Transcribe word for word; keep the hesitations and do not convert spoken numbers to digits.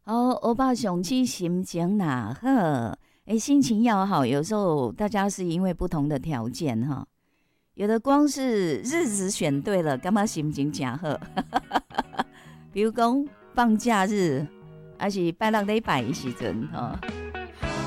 好，欧巴雄起心情哪好？哎，心情要好，有时候大家是因为不同的条件哈，有的光是日子选对了，干嘛心情真好？比如讲放假日，还是拜六礼拜的时阵哈。